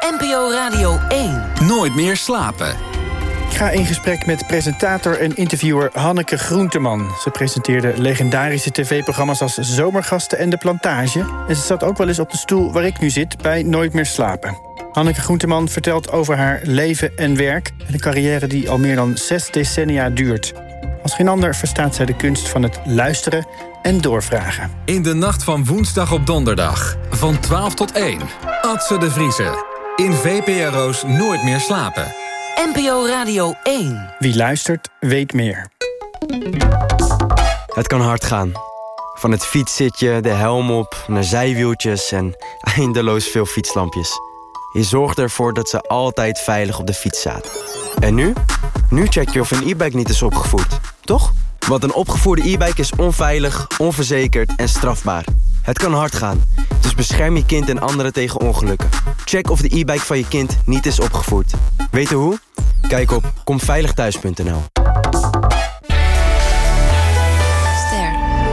NPO Radio 1. Nooit meer slapen. Ik ga in gesprek met presentator en interviewer Hanneke Groenteman. Ze presenteerde legendarische tv-programma's als Zomergasten en De Plantage. En ze zat ook wel eens op de stoel waar ik nu zit, bij Nooit meer slapen. Hanneke Groenteman vertelt over haar leven en werk en een carrière die al meer dan 6 decennia duurt. Als geen ander verstaat zij de kunst van het luisteren en doorvragen. In de nacht van woensdag op donderdag, van 12 tot 1. Adse de Vriese. In VPRO's Nooit meer slapen. NPO Radio 1. Wie luistert, weet meer. Het kan hard gaan. Van het fietszitje, de helm op, naar zijwieltjes en eindeloos veel fietslampjes. Je zorgt ervoor dat ze altijd veilig op de fiets zaten. En nu? Nu check je of een e-bike niet is opgevoerd, toch? Want een opgevoerde e-bike is onveilig, onverzekerd en strafbaar. Het kan hard gaan, dus bescherm je kind en anderen tegen ongelukken. Check of de e-bike van je kind niet is opgevoerd. Weten hoe? Kijk op komveiligthuis.nl. Ster.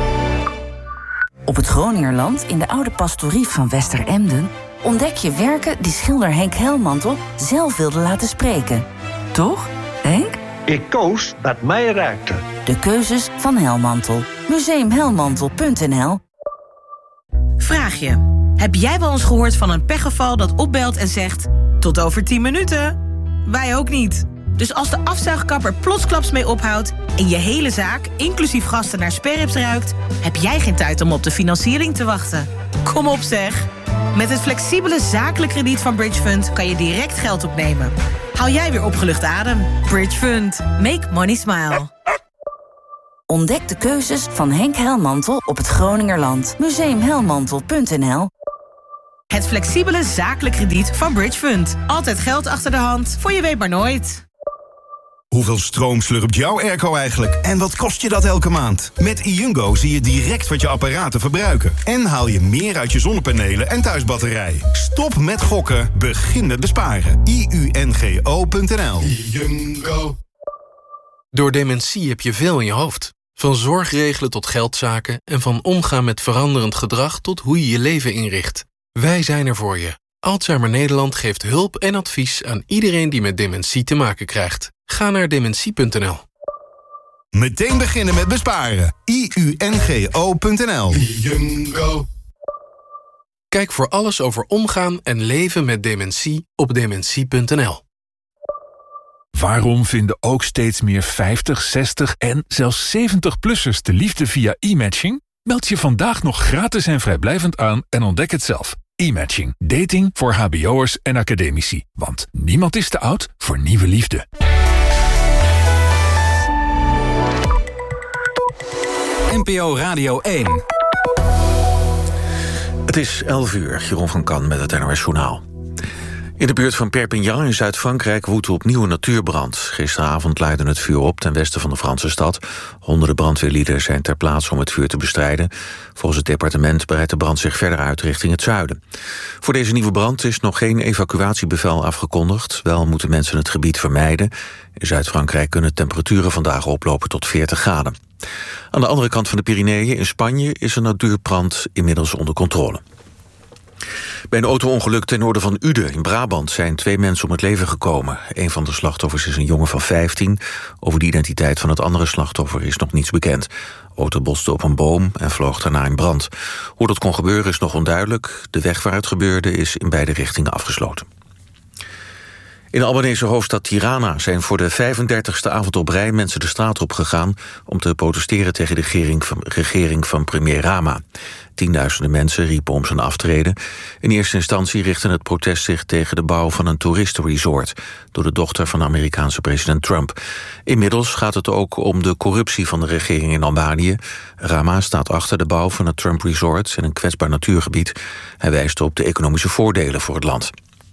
Op het Groningerland, in de oude pastorie van Westeremden, ontdek je werken die schilder Henk Helmantel zelf wilde laten spreken. Toch, Henk? Ik koos wat mij raakte. De keuzes van Helmantel. Museumhelmantel.nl. Vraag je. Heb jij wel eens gehoord van een pechgeval dat opbelt en zegt... tot over 10 minuten? Wij ook niet. Dus als de afzuigkapper plotsklaps mee ophoudt... en je hele zaak, inclusief gasten, naar sperrips ruikt... heb jij geen tijd om op de financiering te wachten. Kom op zeg. Met het flexibele zakelijk krediet van Bridge Fund... kan je direct geld opnemen. Haal jij weer opgelucht adem. Bridge Fund. Make money smile. Ontdek de keuzes van Henk Helmantel op het Groningerland. Museumhelmantel.nl. Het flexibele zakelijk krediet van Bridge Fund. Altijd geld achter de hand, voor je weet maar nooit. Hoeveel stroom slurpt jouw airco eigenlijk? En wat kost je dat elke maand? Met iUngo zie je direct wat je apparaten verbruiken. En haal je meer uit je zonnepanelen en thuisbatterij. Stop met gokken, begin met besparen. iUNGO.nl. iUngo. Door dementie heb je veel in je hoofd. Van zorgregelen tot geldzaken en van omgaan met veranderend gedrag tot hoe je je leven inricht. Wij zijn er voor je. Alzheimer Nederland geeft hulp en advies aan iedereen die met dementie te maken krijgt. Ga naar dementie.nl. Meteen beginnen met besparen. iUNGO.nl. iUngo. Kijk voor alles over omgaan en leven met dementie op dementie.nl. Waarom vinden ook steeds meer 50, 60 en zelfs 70-plussers de liefde via e-matching? Meld je vandaag nog gratis en vrijblijvend aan en ontdek het zelf. E-matching. Dating voor hbo'ers en academici. Want niemand is te oud voor nieuwe liefde. NPO Radio 1. Het is 11 uur, Jeroen van Kan met het NOS Journaal. In de buurt van Perpignan in Zuid-Frankrijk woedt opnieuw een natuurbrand. Gisteravond leidde het vuur op ten westen van de Franse stad. Honderden brandweerlieden zijn ter plaatse om het vuur te bestrijden. Volgens het departement breidt de brand zich verder uit richting het zuiden. Voor deze nieuwe brand is nog geen evacuatiebevel afgekondigd. Wel moeten mensen het gebied vermijden. In Zuid-Frankrijk kunnen temperaturen vandaag oplopen tot 40 graden. Aan de andere kant van de Pyreneeën in Spanje is een natuurbrand inmiddels onder controle. Bij een auto-ongeluk ten noorden van Uden in Brabant zijn 2 mensen om het leven gekomen. Een van de slachtoffers is een jongen van 15. Over de identiteit van het andere slachtoffer is nog niets bekend. De auto botste op een boom en vloog daarna in brand. Hoe dat kon gebeuren is nog onduidelijk. De weg waar het gebeurde is in beide richtingen afgesloten. In de Albanese hoofdstad Tirana zijn voor de 35e avond op rij mensen de straat op gegaan om te protesteren tegen de regering van premier Rama. Tienduizenden mensen riepen om zijn aftreden. In eerste instantie richtte het protest zich tegen de bouw van een toeristenresort door de dochter van de Amerikaanse president Trump. Inmiddels gaat het ook om de corruptie van de regering in Albanië. Rama staat achter de bouw van het Trump Resort in een kwetsbaar natuurgebied. Hij wijst op de economische voordelen voor het land.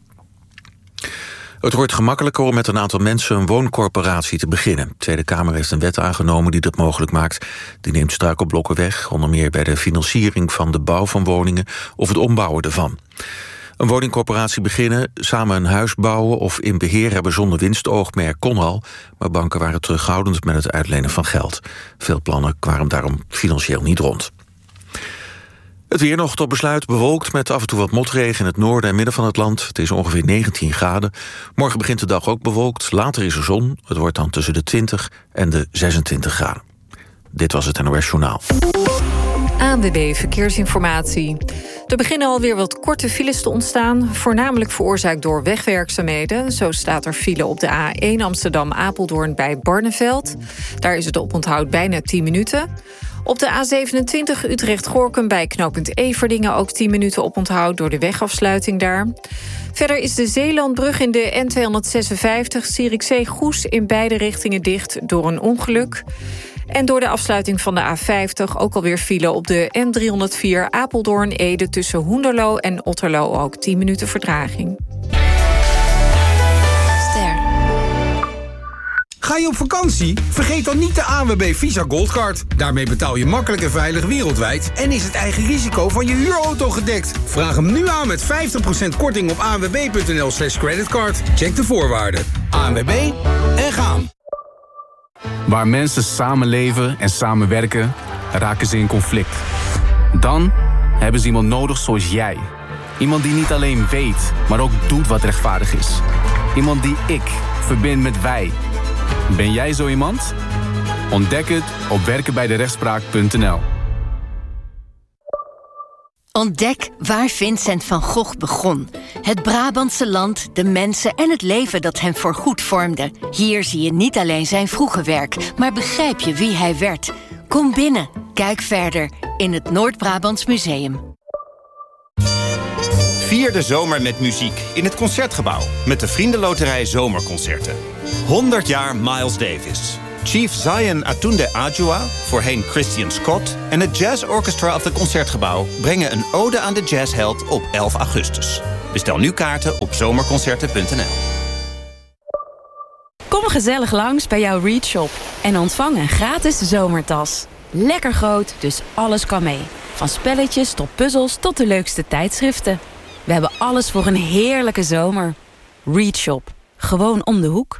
Het wordt gemakkelijker om met een aantal mensen een wooncorporatie te beginnen. De Tweede Kamer heeft een wet aangenomen die dat mogelijk maakt. Die neemt struikelblokken weg, onder meer bij de financiering van de bouw van woningen of het ombouwen ervan. Een woningcorporatie beginnen, samen een huis bouwen of in beheer hebben zonder winstoogmerk kon al, maar banken waren terughoudend met het uitlenen van geld. Veel plannen kwamen daarom financieel niet rond. Het weer nog tot besluit bewolkt met af en toe wat motregen in het noorden en midden van het land. Het is ongeveer 19 graden. Morgen begint de dag ook bewolkt. Later is er zon. Het wordt dan tussen de 20 en de 26 graden. Dit was het NOS Journaal. ANWB Verkeersinformatie. Er beginnen alweer wat korte files te ontstaan, voornamelijk veroorzaakt door wegwerkzaamheden. Zo staat er file op de A1 Amsterdam-Apeldoorn bij Barneveld. Daar is het oponthoud bijna 10 minuten. Op de A27 Utrecht-Gorkum bij knooppunt Everdingen ook 10 minuten oponthoud door de wegafsluiting daar. Verder is de Zeelandbrug in de N256 Zierikzee-Goes in beide richtingen dicht door een ongeluk. En door de afsluiting van de A50 ook alweer file op de N304 Apeldoorn-Ede tussen Hoenderloo en Otterloo ook 10 minuten vertraging. Ga je op vakantie? Vergeet dan niet de ANWB Visa Goldcard. Daarmee betaal je makkelijk en veilig wereldwijd en is het eigen risico van je huurauto gedekt. Vraag hem nu aan met 50% korting op anwb.nl/creditcard. Check de voorwaarden. ANWB en gaan. Waar mensen samenleven en samenwerken, raken ze in conflict. Dan hebben ze iemand nodig zoals jij. Iemand die niet alleen weet, maar ook doet wat rechtvaardig is. Iemand die ik verbind met wij. Ben jij zo iemand? Ontdek het op werkenbijderechtspraak.nl. Ontdek waar Vincent van Gogh begon. Het Brabantse land, de mensen en het leven dat hem voorgoed vormde. Hier zie je niet alleen zijn vroege werk, maar begrijp je wie hij werd. Kom binnen, kijk verder in het Noord-Brabants Museum. Vier de zomer met muziek in het Concertgebouw met de Vriendenloterij Zomerconcerten. 100 jaar Miles Davis. Chief Zion Atunde Adjua, voorheen Christian Scott, en het Jazz Orchestra of het Concertgebouw brengen een ode aan de jazzheld op 11 augustus. Bestel nu kaarten op zomerconcerten.nl. Kom gezellig langs bij jouw Read Shop en ontvang een gratis zomertas. Lekker groot, dus alles kan mee. Van spelletjes tot puzzels tot de leukste tijdschriften. We hebben alles voor een heerlijke zomer. Read Shop. Gewoon om de hoek.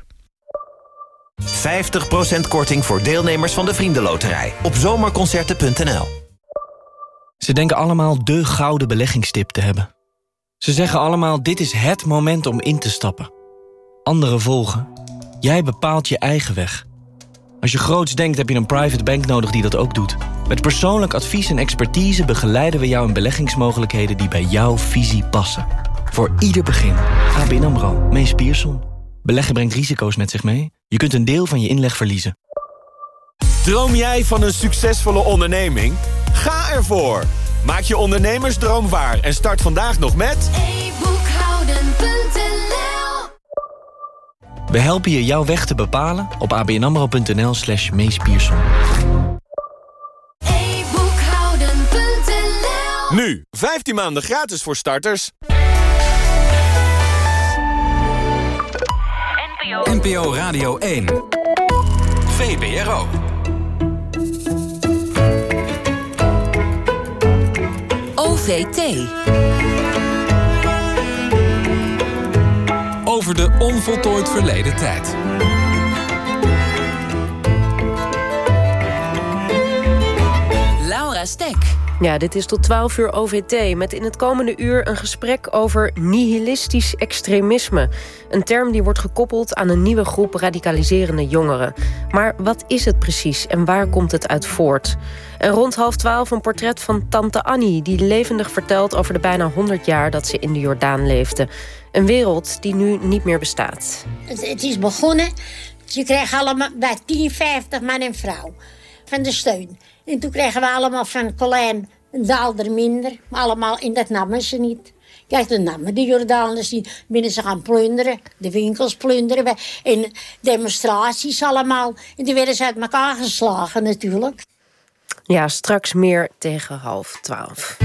50% korting voor deelnemers van de Vriendenloterij op zomerconcerten.nl. Ze denken allemaal de gouden beleggingstip te hebben. Ze zeggen allemaal, dit is het moment om in te stappen. Anderen volgen. Jij bepaalt je eigen weg. Als je groots denkt, heb je een private bank nodig die dat ook doet. Met persoonlijk advies en expertise begeleiden we jou in beleggingsmogelijkheden die bij jouw visie passen. Voor ieder begin. ABN AMRO, Mees Pierson. Beleggen brengt risico's met zich mee. Je kunt een deel van je inleg verliezen. Droom jij van een succesvolle onderneming? Ga ervoor! Maak je ondernemersdroom waar en start vandaag nog met e-boekhouden.nl. We helpen je jouw weg te bepalen op abnamro.nl/Mees Pierson. e-boekhouden.nl. Nu, 15 maanden gratis voor starters. NPO Radio 1. VPRO. OVT. Over de onvoltooid verleden tijd. Laura Stek. Ja, dit is tot 12 uur OVT, met in het komende uur een gesprek over nihilistisch extremisme. Een term die wordt gekoppeld aan een nieuwe groep radicaliserende jongeren. Maar wat is het precies en waar komt het uit voort? En rond 11:30 een portret van tante Annie, die levendig vertelt over de bijna 100 jaar dat ze in de Jordaan leefde. Een wereld die nu niet meer bestaat. Het is begonnen, je kreeg allemaal bij 10-50 man en vrouw van de steun. En toen kregen we allemaal van Colijn een daalder minder. Maar allemaal, en dat namen ze niet. Kijk, dat namen de Jordaaners niet. Binnen ze gaan plunderen, de winkels plunderen. En demonstraties allemaal. En die werden ze uit elkaar geslagen natuurlijk. Ja, straks meer tegen 11:30.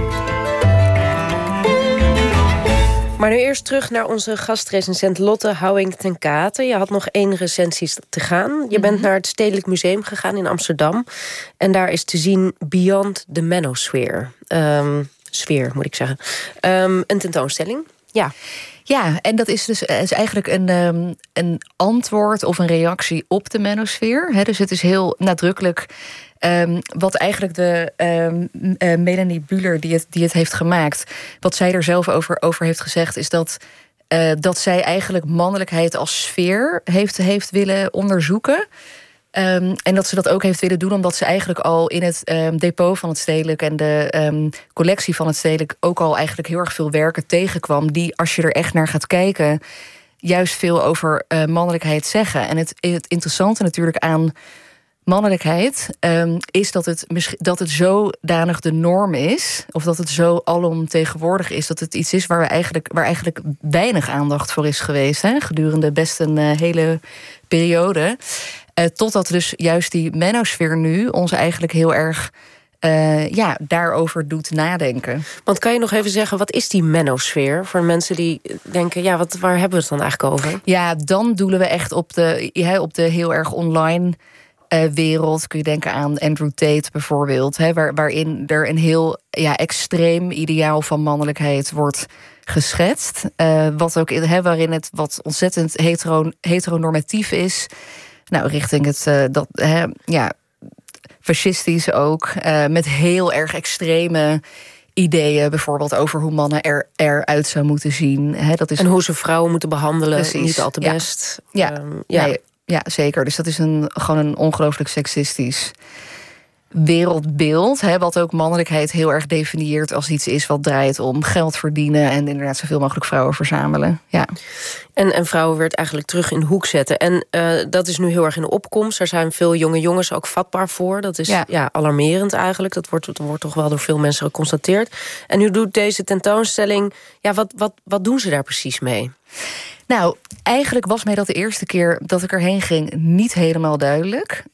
Maar nu eerst terug naar onze gastrecensent Lotte Houwing ten Kate. Je had nog 1 recensie te gaan. Je bent naar het Stedelijk Museum gegaan in Amsterdam. En daar is te zien Beyond the Manosphere. Sfeer, moet ik zeggen. Een tentoonstelling. Ja, en dat is dus is eigenlijk een antwoord of een reactie op de manosfeer. Dus het is heel nadrukkelijk wat eigenlijk de Melanie Bühler, die het heeft gemaakt, wat zij er zelf over heeft gezegd, is dat zij eigenlijk mannelijkheid als sfeer heeft willen onderzoeken. En dat ze dat ook heeft willen doen omdat ze eigenlijk al in het depot van het Stedelijk en de collectie van het Stedelijk ook al eigenlijk heel erg veel werken tegenkwam die, als je er echt naar gaat kijken, juist veel over mannelijkheid zeggen. En het interessante natuurlijk aan mannelijkheid is dat het zodanig de norm is, of dat het zo alomtegenwoordig is, dat het iets is waar eigenlijk weinig aandacht voor is geweest, gedurende best een hele periode. Totdat dus juist die manosfeer nu ons eigenlijk heel erg daarover doet nadenken. Want kan je nog even zeggen, wat is die manosfeer? Voor mensen die denken, waar hebben we het dan eigenlijk over? Ja, dan doelen we echt op de heel erg online wereld. Kun je denken aan Andrew Tate bijvoorbeeld, waarin er een heel extreem ideaal van mannelijkheid wordt geschetst. Waarin het wat ontzettend heteronormatief is. Nou, richting het fascistisch ook. Met heel erg extreme ideeën, bijvoorbeeld over hoe mannen eruit zou moeten zien. En hoe ze vrouwen moeten behandelen, precies, niet al te best. Ja, zeker. Dus dat is gewoon een ongelooflijk seksistisch wereldbeeld. Wat ook mannelijkheid heel erg definieert als iets is wat draait om geld verdienen en inderdaad zoveel mogelijk vrouwen verzamelen. Ja. En vrouwen weer het eigenlijk terug in de hoek zetten. En dat is nu heel erg in de opkomst. Er zijn veel jonge jongens ook vatbaar voor. Dat is alarmerend eigenlijk. Dat wordt toch wel door veel mensen geconstateerd. En nu doet deze tentoonstelling, wat doen ze daar precies mee? Nou, eigenlijk was mij dat de eerste keer dat ik erheen ging niet helemaal duidelijk.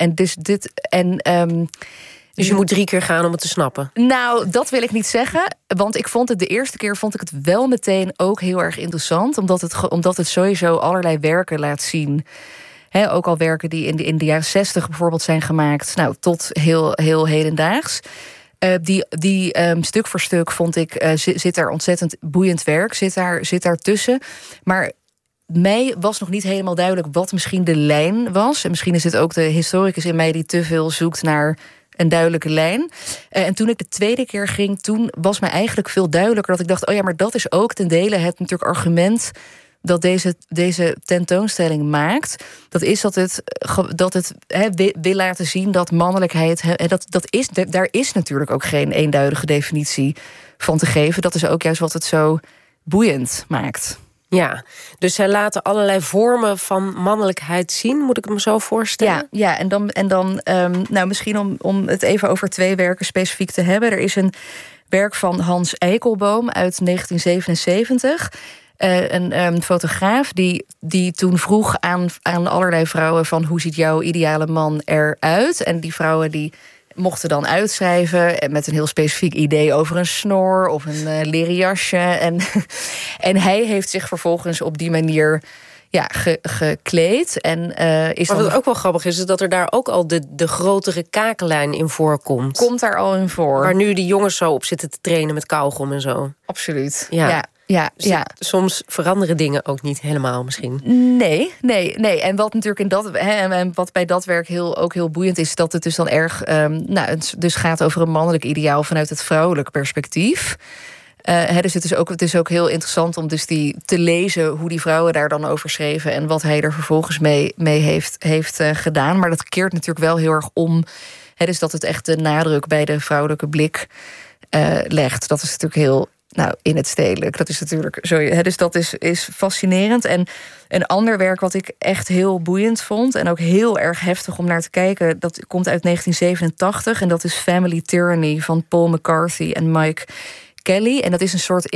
Dus je moet 3 keer gaan om het te snappen? Nou, dat wil ik niet zeggen. Want ik vond het de eerste keer het wel meteen ook heel erg interessant. Omdat het sowieso allerlei werken laat zien. Ook al werken die in de jaren 60 bijvoorbeeld zijn gemaakt. Nou, tot heel hedendaags. Die stuk voor stuk vond ik, zit er ontzettend boeiend werk, zit daar tussen. Maar mij was nog niet helemaal duidelijk wat misschien de lijn was. En misschien is het ook de historicus in mij die te veel zoekt naar een duidelijke lijn. En toen ik de tweede keer ging, toen was mij eigenlijk veel duidelijker dat ik dacht, maar dat is ook ten dele het natuurlijk argument dat deze tentoonstelling maakt. Dat is dat het wil laten zien dat mannelijkheid, daar is natuurlijk ook geen eenduidige definitie van te geven. Dat is ook juist wat het zo boeiend maakt. Ja, dus zij laten allerlei vormen van mannelijkheid zien, moet ik me zo voorstellen? Ja, en dan misschien om het even over 2 werken specifiek te hebben. Er is een werk van Hans Eikelboom uit 1977. Een fotograaf die toen vroeg aan allerlei vrouwen van hoe ziet jouw ideale man eruit? En die vrouwen die mochten dan uitschrijven met een heel specifiek idee over een snor of een leren jasje. En hij heeft zich vervolgens op die manier gekleed. Maar wat ook wel grappig is dat er daar ook al de grotere kakenlijn in voorkomt. Komt daar al in voor. Waar nu die jongens zo op zitten te trainen met kauwgom en zo. Absoluut, Ja. Soms veranderen dingen ook niet helemaal misschien. Nee. En wat natuurlijk en wat bij dat werk ook heel boeiend is, dat het dus dan erg het dus gaat over een mannelijk ideaal vanuit het vrouwelijk perspectief. Dus het is ook heel interessant om dus te lezen hoe die vrouwen daar dan over schreven en wat hij er vervolgens mee heeft gedaan. Maar dat keert natuurlijk wel heel erg om. Dus dat het echt de nadruk bij de vrouwelijke blik legt. Dat is natuurlijk heel in het Stedelijk. Dat is natuurlijk zo. Dus dat is fascinerend. En een ander werk wat ik echt heel boeiend vond en ook heel erg heftig om naar te kijken, dat komt uit 1987 en dat is Family Tyranny van Paul McCarthy en Mike Kelly. En dat is een soort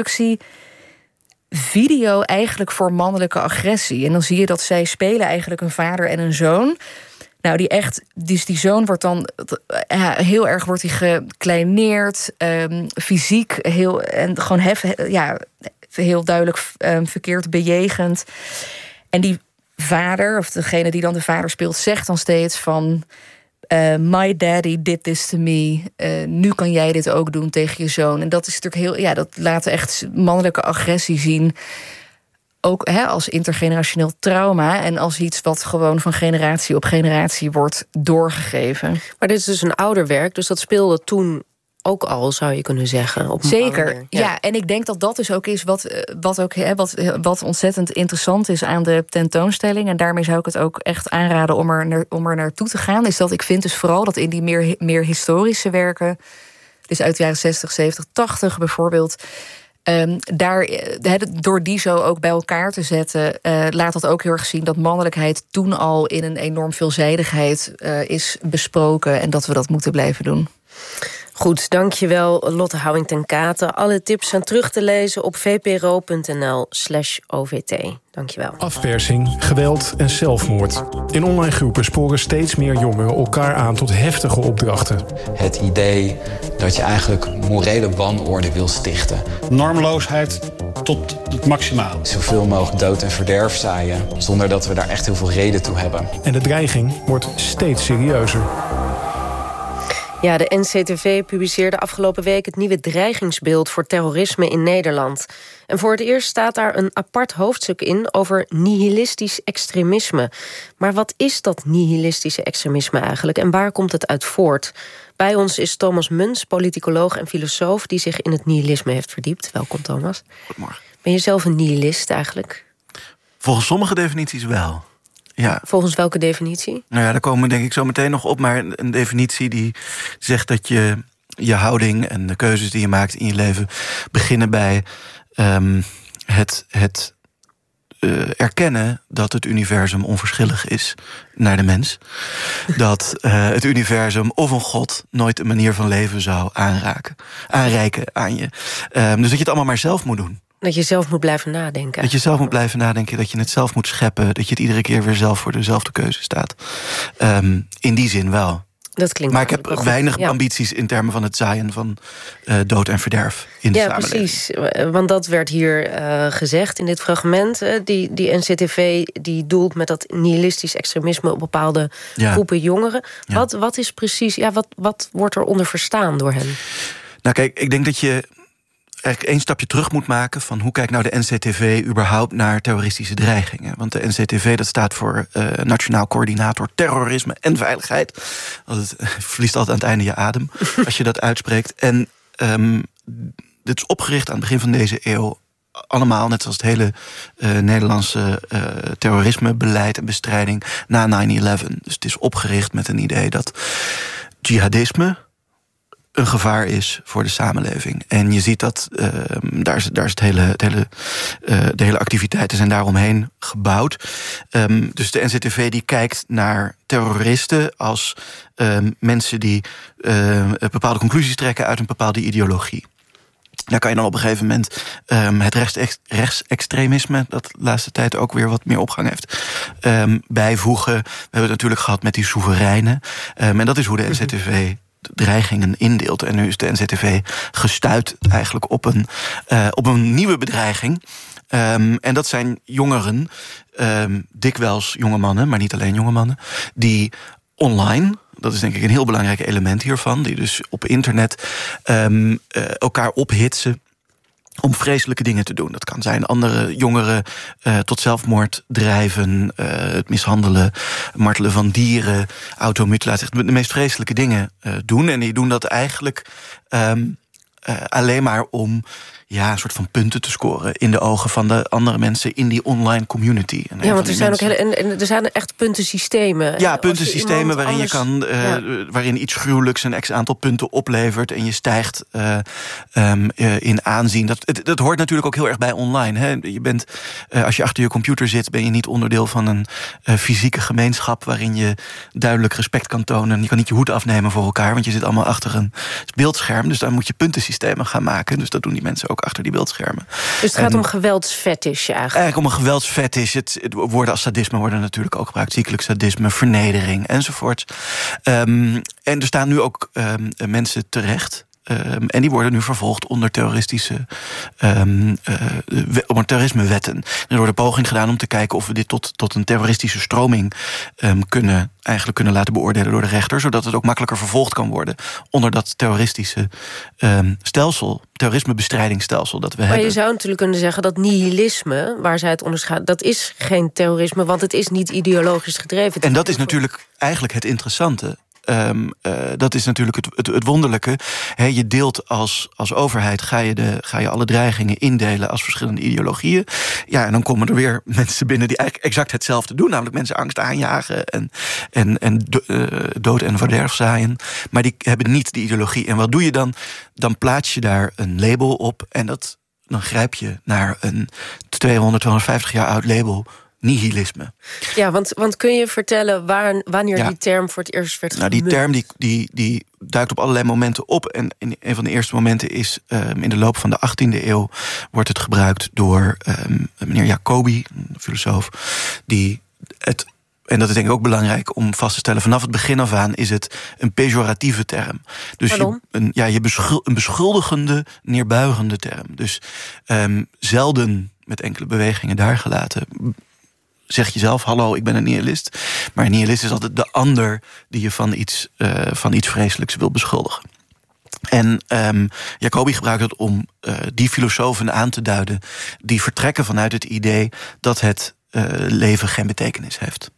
instructievideo eigenlijk voor mannelijke agressie. En dan zie je dat zij spelen eigenlijk een vader en een zoon. Nou, die zoon wordt dan heel erg gekleineerd, fysiek gewoon heel duidelijk verkeerd bejegend. En die vader, of degene die dan de vader speelt, zegt dan steeds van My daddy did this to me. Nu kan jij dit ook doen tegen je zoon. En dat is natuurlijk dat laat echt mannelijke agressie zien. Ook als intergenerationeel trauma en als iets wat gewoon van generatie op generatie wordt doorgegeven. Maar dit is dus een ouder werk, dus dat speelde toen ook al, zou je kunnen zeggen. Op Zeker, ja. En ik denk dat dat dus ook is wat ontzettend interessant is aan de tentoonstelling. En daarmee zou ik het ook echt aanraden om er naartoe te gaan. Is dat ik vind dus vooral dat in die meer historische werken, dus uit de jaren 60, 70, 80 bijvoorbeeld, door die zo ook bij elkaar te zetten, laat dat ook heel erg zien dat mannelijkheid toen al in een enorm veelzijdigheid is besproken en dat we dat moeten blijven doen. Goed, dankjewel Lotte Houwing-ten-Katen. Alle tips zijn terug te lezen op vpro.nl/OVT. Dankjewel. Afpersing, geweld en zelfmoord. In online groepen sporen steeds meer jongeren elkaar aan tot heftige opdrachten. Het idee dat je eigenlijk morele wanorde wil stichten. Normloosheid tot het maximale. Zoveel mogelijk dood en verderf zaaien, zonder dat we daar echt heel veel reden toe hebben. En de dreiging wordt steeds serieuzer. Ja, de NCTV publiceerde afgelopen week het nieuwe dreigingsbeeld voor terrorisme in Nederland. En voor het eerst staat daar een apart hoofdstuk in over nihilistisch extremisme. Maar wat is dat nihilistische extremisme eigenlijk en waar komt het uit voort? Bij ons is Thomas Muns, politicoloog en filosoof die zich in het nihilisme heeft verdiept. Welkom, Thomas. Goedemorgen. Ben je zelf een nihilist eigenlijk? Volgens sommige definities wel. Ja. Volgens welke definitie? Nou ja, daar komen we denk ik zo meteen nog op. Maar een definitie die zegt dat je houding en de keuzes die je maakt in je leven beginnen bij het erkennen dat het universum onverschillig is naar de mens. Dat het universum of een god nooit een manier van leven zou aanreiken aan je. Dus dat je het allemaal maar zelf moet doen. Dat je zelf moet blijven nadenken. Dat je zelf moet blijven nadenken, dat je het zelf moet scheppen, dat je het iedere keer weer zelf voor dezelfde keuze staat. In die zin wel. Dat klinkt maar ik heb weinig ambities in termen van het zaaien van dood en verderf in de samenleving. Ja, precies. Want dat werd hier gezegd in dit fragment. Die NCTV die doelt met dat nihilistisch extremisme op bepaalde groepen jongeren. Ja. Wat is precies, wat wordt er onder verstaan door hen? Nou kijk, ik denk dat je eigenlijk 1 stapje terug moet maken van hoe kijkt nou de NCTV überhaupt naar terroristische dreigingen. Want de NCTV, dat staat voor Nationaal Coördinator Terrorisme en Veiligheid. Het verliest altijd aan het einde je adem als je dat uitspreekt. En dit is opgericht aan het begin van deze eeuw. Allemaal, net zoals het hele Nederlandse terrorismebeleid en bestrijding na 9/11. Dus het is opgericht met een idee dat jihadisme een gevaar is voor de samenleving. En je ziet dat daar is de hele activiteiten zijn daaromheen gebouwd. Dus de NCTV die kijkt naar terroristen als mensen die bepaalde conclusies trekken uit een bepaalde ideologie. Daar kan je dan op een gegeven moment het rechtsextremisme, dat de laatste tijd ook weer wat meer opgang heeft, bijvoegen. We hebben het natuurlijk gehad met die soevereinen. En dat is hoe de NCTV dreigingen indeelt. En nu is de NCTV gestuit eigenlijk op een nieuwe bedreiging. En dat zijn jongeren, dikwijls jonge mannen, maar niet alleen jonge mannen, die online, dat is denk ik een heel belangrijk element hiervan, die dus op internet elkaar ophitsen om vreselijke dingen te doen. Dat kan zijn andere jongeren tot zelfmoord drijven, het mishandelen, martelen van dieren, automutilatie, de meest vreselijke dingen doen. En die doen dat eigenlijk alleen maar om een soort van punten te scoren in de ogen van de andere mensen in die online community. En want er zijn echt puntensystemen. Ja, puntensystemen waarin je kan, waarin iets gruwelijks een x aantal punten oplevert en je stijgt in aanzien. Dat hoort natuurlijk ook heel erg bij online. Hè? Je bent, als je achter je computer zit, ben je niet onderdeel van een fysieke gemeenschap waarin je duidelijk respect kan tonen. Je kan niet je hoed afnemen voor elkaar, want je zit allemaal achter een beeldscherm. Dus dan moet je puntensystemen gaan maken. Dus dat doen die mensen ook achter die beeldschermen. Dus het gaat om geweldsfetish eigenlijk? Eigenlijk om een geweldsfetish. Het woorden als sadisme worden natuurlijk ook gebruikt. Ziekelijk sadisme, vernedering enzovoort. En er staan nu ook mensen terecht En die worden nu vervolgd onder terrorismewetten. Er wordt een poging gedaan om te kijken of we dit tot een terroristische stroming kunnen laten beoordelen door de rechter, zodat het ook makkelijker vervolgd kan worden onder dat terroristische terrorismebestrijdingsstelsel dat we hebben. Maar je zou natuurlijk kunnen zeggen dat nihilisme, waar zij het onderscheiden, dat is geen terrorisme, want het is niet ideologisch gedreven. En dat is natuurlijk eigenlijk het interessante. Dat is natuurlijk het wonderlijke. Je deelt als overheid, ga je alle dreigingen indelen als verschillende ideologieën. Ja, en dan komen er weer mensen binnen die eigenlijk exact hetzelfde doen. Namelijk mensen angst aanjagen en dood en verderf zaaien. Maar die hebben niet die ideologie. En wat doe je dan? Dan plaats je daar een label op. En dan grijp je naar een 250 jaar oud label. Nihilisme. Ja, want kun je vertellen wanneer die term voor het eerst werd gemunt? Die term die duikt op allerlei momenten op. En een van de eerste momenten is in de loop van de 18e eeuw wordt het gebruikt door meneer Jacobi, een filosoof, en dat is denk ik ook belangrijk om vast te stellen, vanaf het begin af aan is het een pejoratieve term. Dus een beschuldigende, neerbuigende term. Dus zelden, met enkele bewegingen daar gelaten, zeg je zelf, hallo, ik ben een nihilist. Maar een nihilist is altijd de ander die je van iets vreselijks wil beschuldigen. En Jacobi gebruikt het om die filosofen aan te duiden die vertrekken vanuit het idee dat het leven geen betekenis heeft.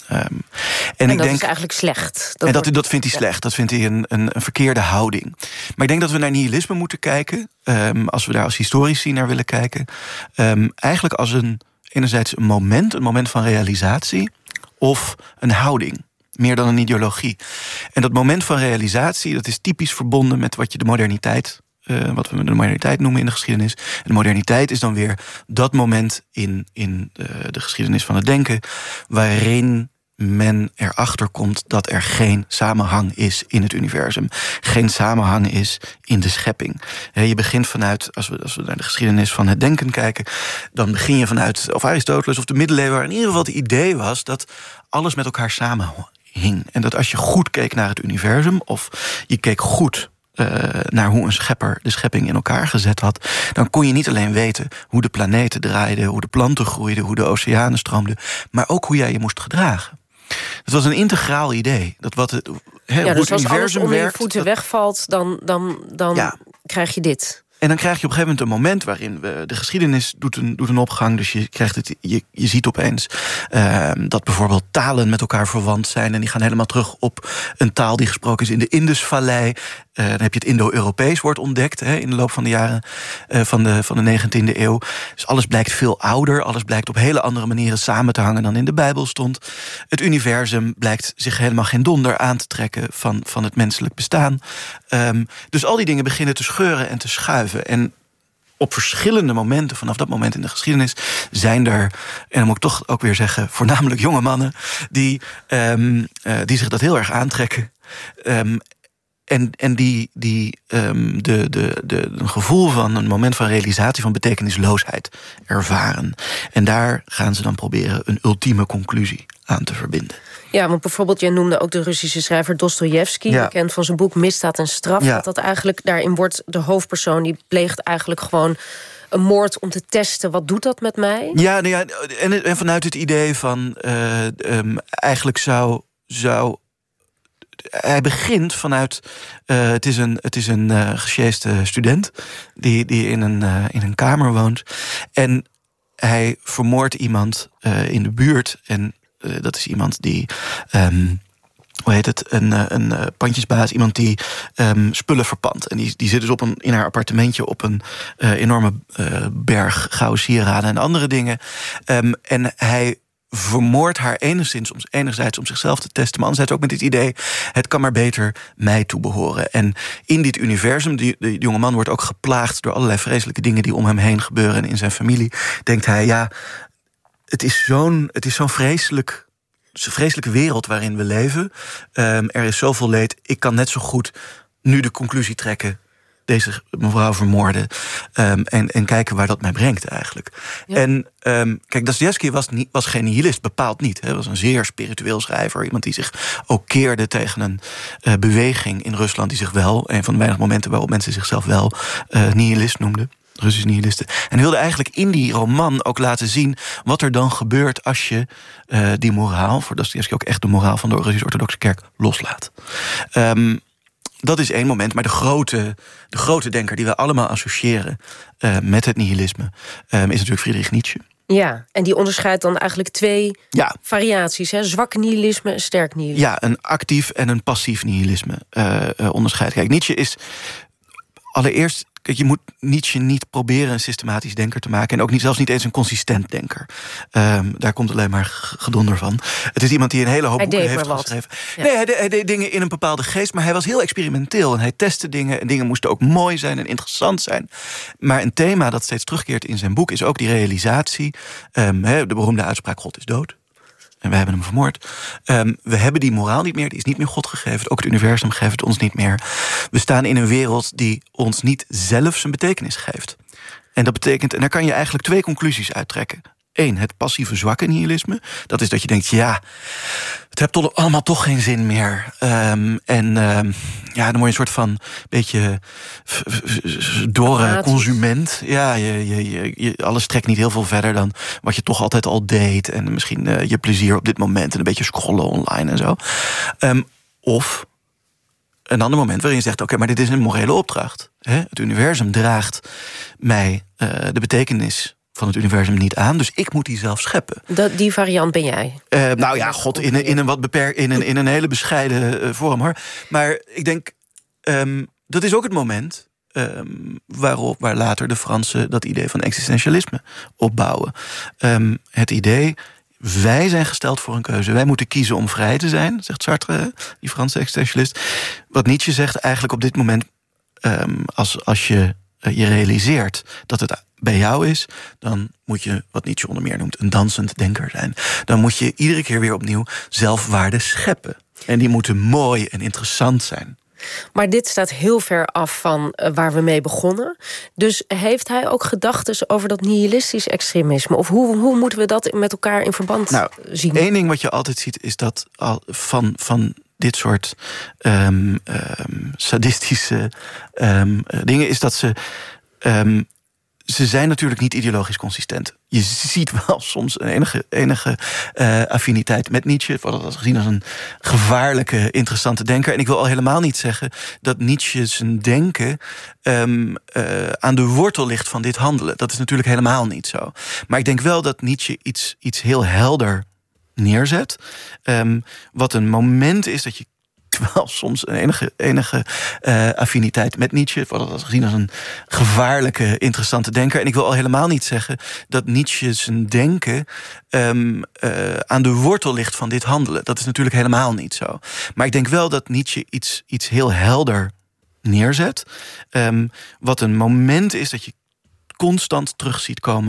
En dat is eigenlijk slecht. Dat vindt hij slecht. Dat vindt hij een verkeerde houding. Maar ik denk dat we naar nihilisme moeten kijken, als we daar als historici naar willen kijken, eigenlijk als enerzijds een moment van realisatie of een houding, meer dan een ideologie. En dat moment van realisatie, dat is typisch verbonden met wat we de moderniteit noemen in de geschiedenis. En de moderniteit is dan weer dat moment in de geschiedenis van het denken waarin men erachter komt dat er geen samenhang is in het universum. Geen samenhang is in de schepping. Je begint vanuit, als we naar de geschiedenis van het denken kijken, dan begin je vanuit of Aristoteles of de middeleeuwen, waar in ieder geval het idee was dat alles met elkaar samenhing. En dat als je goed keek naar het universum, of je keek goed naar hoe een schepper de schepping in elkaar gezet had, dan kon je niet alleen weten hoe de planeten draaiden, hoe de planten groeiden, hoe de oceanen stroomden, maar ook hoe jij je moest gedragen. Het was een integraal idee. Dat hoe dus het als universum alles onder werkt, je voeten wegvalt, dan krijg je dit. En dan krijg je op een gegeven moment een moment waarin de geschiedenis doet een opgang. Dus je krijgt je ziet opeens dat bijvoorbeeld talen met elkaar verwant zijn. En die gaan helemaal terug op een taal die gesproken is in de Indusvallei. Dan heb je het Indo-Europees wordt ontdekt in de loop van de jaren van de 19e eeuw. Dus alles blijkt veel ouder. Alles blijkt op hele andere manieren samen te hangen dan in de Bijbel stond. Het universum blijkt zich helemaal geen donder aan te trekken van het menselijk bestaan. Dus al die dingen beginnen te scheuren en te schuiven. En op verschillende momenten, vanaf dat moment in de geschiedenis, zijn er, en dan moet ik toch ook weer zeggen, voornamelijk jonge mannen die zich dat heel erg aantrekken. En die een gevoel van een moment van realisatie van betekenisloosheid ervaren. En daar gaan ze dan proberen een ultieme conclusie aan te verbinden. Ja, want bijvoorbeeld, jij noemde ook de Russische schrijver Dostojevski, bekend van zijn boek Misdaad en Straf. Ja. Dat eigenlijk daarin wordt de hoofdpersoon, die pleegt eigenlijk gewoon een moord om te testen, wat doet dat met mij? Ja, en vanuit het idee van eigenlijk zou hij begint vanuit het is een gesjeeste student die in een kamer woont en hij vermoordt iemand in de buurt en dat is iemand die een pandjesbaas, iemand die spullen verpand. En die zit dus in haar appartementje op een enorme berg gouden sieraden en andere dingen. En hij vermoordt haar enerzijds om zichzelf te testen, maar anderzijds ook met het idee, het kan maar beter mij toebehoren. En in dit universum, de jonge man wordt ook geplaagd door allerlei vreselijke dingen die om hem heen gebeuren en in zijn familie, denkt hij, ja, het is zo'n vreselijke wereld waarin we leven. Er is zoveel leed. Ik kan net zo goed nu de conclusie trekken, deze mevrouw vermoorden. En kijken waar dat mij brengt eigenlijk. Ja. En kijk, Dostojevski was geen nihilist, bepaald niet. Hij was een zeer spiritueel schrijver. Iemand die zich ook keerde tegen een beweging in Rusland die zich wel, een van de weinige momenten waarop mensen zichzelf wel nihilist noemden. Russische nihilisten. En wilde eigenlijk in die roman ook laten zien wat er dan gebeurt als je die moraal, voor Dostojevski ook echt de moraal van de Russisch-Orthodoxe Kerk, loslaat. Dat is één moment, maar de grote denker die we allemaal associëren met het nihilisme is natuurlijk Friedrich Nietzsche. Ja, en die onderscheidt dan eigenlijk twee variaties. Hè? Zwak nihilisme en sterk nihilisme. Ja, een actief en een passief nihilisme onderscheidt. Kijk, Nietzsche is allereerst... Kijk, je moet Nietzsche niet proberen een systematisch denker te maken. En ook zelfs niet eens een consistent denker. Daar komt alleen maar gedonder van. Het is iemand die een hele hoop boeken heeft geschreven. Ja. Nee, hij deed dingen in een bepaalde geest. Maar hij was heel experimenteel. En hij testte dingen. En dingen moesten ook mooi zijn en interessant zijn. Maar een thema dat steeds terugkeert in zijn boek is ook die realisatie. De beroemde uitspraak: God is dood. En we hebben hem vermoord. We hebben die moraal niet meer. Die is niet meer God gegeven. Ook het universum geeft het ons niet meer. We staan in een wereld die ons niet zelf zijn betekenis geeft. En dat betekent, en daar kan je eigenlijk twee conclusies uittrekken. 1, het passieve zwakke nihilisme. Dat is dat je denkt, ja, het heeft allemaal toch geen zin meer. Dan word je een soort van beetje dorre consument. Ja, alles trekt niet heel veel verder dan wat je toch altijd al deed. En misschien je plezier op dit moment en een beetje scrollen online en zo. Of een ander moment waarin je zegt, oké, maar dit is een morele opdracht. Het universum draagt mij de betekenis van het universum niet aan, dus ik moet die zelf scheppen. Die variant ben jij? In een hele bescheiden vorm, hoor. Maar ik denk, dat is ook het moment waar later de Fransen dat idee van existentialisme opbouwen. Het idee, wij zijn gesteld voor een keuze. Wij moeten kiezen om vrij te zijn, zegt Sartre, die Franse existentialist. Wat Nietzsche zegt eigenlijk op dit moment, als je realiseert dat het bij jou is, dan moet je, wat Nietzsche onder meer noemt, een dansend denker zijn. Dan moet je iedere keer weer opnieuw zelfwaarde scheppen. En die moeten mooi en interessant zijn. Maar dit staat heel ver af van waar we mee begonnen. Dus heeft hij ook gedachten over dat nihilistisch extremisme? Of hoe moeten we dat met elkaar in verband zien? Één ding wat je altijd ziet is dat van dit soort sadistische dingen is dat ze zijn natuurlijk niet ideologisch consistent. Je ziet wel soms een enige affiniteit met Nietzsche. Wordt dat gezien als een gevaarlijke, interessante denker. En ik wil al helemaal niet zeggen dat Nietzsche zijn denken aan de wortel ligt van dit handelen. Dat is natuurlijk helemaal niet zo. Maar ik denk wel dat Nietzsche iets heel helder neerzet. Wat een moment is dat je wel soms een enige affiniteit met Nietzsche. Wordt dat gezien als een gevaarlijke, interessante denker. En ik wil al helemaal niet zeggen dat Nietzsche zijn denken aan de wortel ligt van dit handelen. Dat is natuurlijk helemaal niet zo. Maar ik denk wel dat Nietzsche iets heel helder neerzet. Wat een moment is dat je constant terug ziet komen